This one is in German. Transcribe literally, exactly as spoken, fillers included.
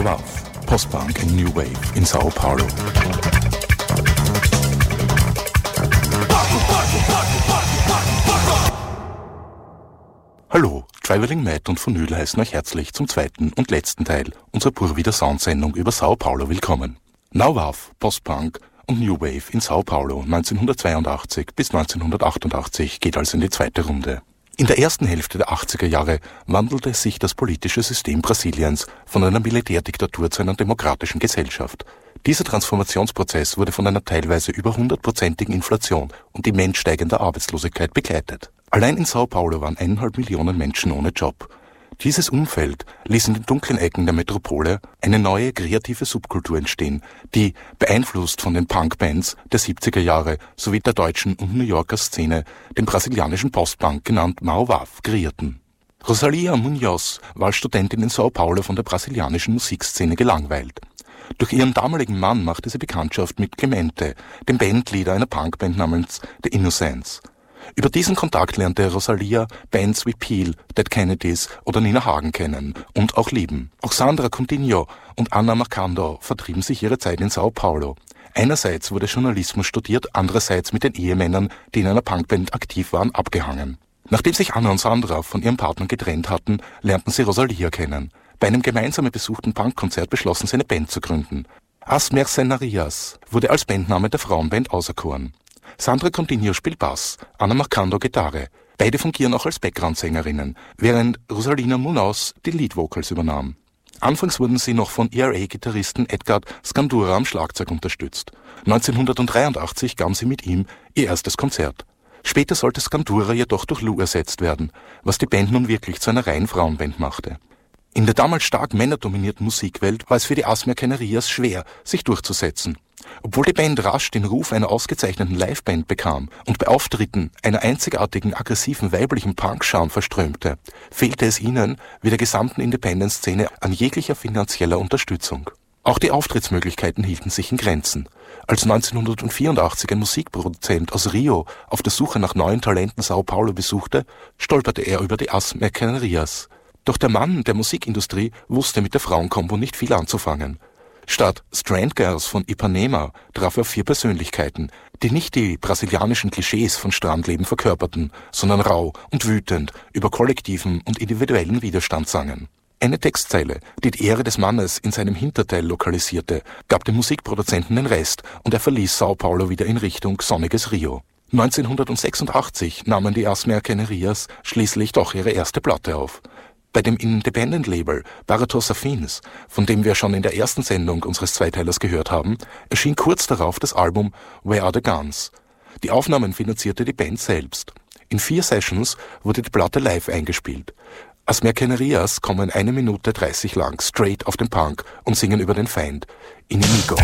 Now auf, Postpunk and New Wave in Sao Paulo. Hallo, Traveling Mad und Vinyl heißen euch herzlich zum zweiten und letzten Teil unserer Pur Vida Sound-Sendung über Sao Paulo willkommen. Now auf, Postpunk und New Wave in Sao Paulo neunzehnhundertzweiundachtzig bis neunzehnhundertachtundachtzig geht also in die zweite Runde. In der ersten Hälfte der achtziger Jahre wandelte sich das politische System Brasiliens von einer Militärdiktatur zu einer demokratischen Gesellschaft. Dieser Transformationsprozess wurde von einer teilweise über hundertprozentigen Inflation und immens steigender Arbeitslosigkeit begleitet. Allein in Sao Paulo waren eineinhalb Millionen Menschen ohne Job. Dieses Umfeld ließ in den dunklen Ecken der Metropole eine neue kreative Subkultur entstehen, die, beeinflusst von den Punkbands der siebziger Jahre sowie der deutschen und New Yorker Szene, den brasilianischen Postpunk genannt Mauá kreierten. Rosalia Munoz war als Studentin in Sao Paulo von der brasilianischen Musikszene gelangweilt. Durch ihren damaligen Mann machte sie Bekanntschaft mit Clemente, dem Bandleader einer Punkband namens The Innocents. Über diesen Kontakt lernte Rosalia Bands wie Peel, Dead Kennedys oder Nina Hagen kennen und auch lieben. Auch Sandra Coutinho und Ana Macondo vertrieben sich ihre Zeit in Sao Paulo. Einerseits wurde Journalismus studiert, andererseits mit den Ehemännern, die in einer Punkband aktiv waren, abgehangen. Nachdem sich Anna und Sandra von ihrem Partner getrennt hatten, lernten sie Rosalia kennen. Bei einem gemeinsam besuchten Punkkonzert beschlossen sie eine Band zu gründen. As Mercenarias wurde als Bandname der Frauenband auserkoren. Sandra Coutinho spielt Bass, Ana Macondo Gitarre. Beide fungieren auch als Background-Sängerinnen, während Rosalina Munoz die Lead-Vocals übernahm. Anfangs wurden sie noch von E R A-Gitarristen Edgar Scandura am Schlagzeug unterstützt. neunzehnhundertdreiundachtzig gaben sie mit ihm ihr erstes Konzert. Später sollte Scandura jedoch durch Lou ersetzt werden, was die Band nun wirklich zu einer reinen Frauenband machte. In der damals stark männerdominierten Musikwelt war es für die As Mercenarias schwer, sich durchzusetzen. Obwohl die Band rasch den Ruf einer ausgezeichneten Liveband bekam und bei Auftritten einer einzigartigen, aggressiven weiblichen Punk-Charme verströmte, fehlte es ihnen, wie der gesamten Independent-Szene, an jeglicher finanzieller Unterstützung. Auch die Auftrittsmöglichkeiten hielten sich in Grenzen. Als neunzehnhundertvierundachtzig ein Musikproduzent aus Rio auf der Suche nach neuen Talenten Sao Paulo besuchte, stolperte er über die As Mercenarias. Doch der Mann der Musikindustrie wusste mit der Frauenkombo nicht viel anzufangen. Statt Strand Girls von Ipanema traf er auf vier Persönlichkeiten, die nicht die brasilianischen Klischees von Strandleben verkörperten, sondern rau und wütend über kollektiven und individuellen Widerstand sangen. Eine Textzeile, die die Ehre des Mannes in seinem Hinterteil lokalisierte, gab dem Musikproduzenten den Rest und er verließ Sao Paulo wieder in Richtung sonniges Rio. neunzehnhundertsechsundachtzig nahmen die As Mercenarias schließlich doch ihre erste Platte auf. Bei dem Independent-Label Baratos Afins, von dem wir schon in der ersten Sendung unseres Zweiteilers gehört haben, erschien kurz darauf das Album Where Are the Guns? Die Aufnahmen finanzierte die Band selbst. In vier Sessions wurde die Platte live eingespielt. As Mercenarias kommen eine Minute dreißig lang straight auf den Punk und singen über den Feind, Inimigo.